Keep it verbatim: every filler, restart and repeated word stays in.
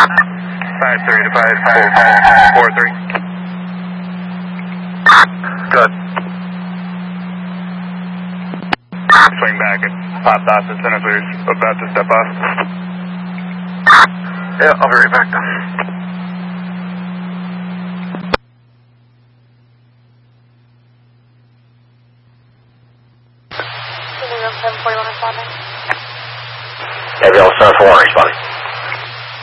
five three to five four three. Good. Swing back and popped off as soon as we were about to step off. Yeah, I'll be right back then. seven forty-one responding. Gabriel seven four one responding.